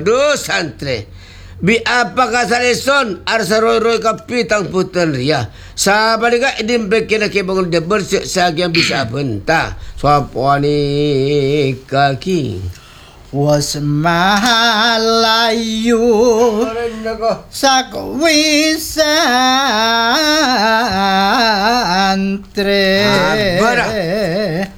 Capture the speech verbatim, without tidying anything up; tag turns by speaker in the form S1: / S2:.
S1: Aduh santre. Bi apa kasaleson arsa roy-roy kapitang putan ria. Sabar ka idim bekin ke bangun de bersek sagian bisa benta. Swapani kaki.
S2: Wasmalayu sakwisantre.
S1: Abara.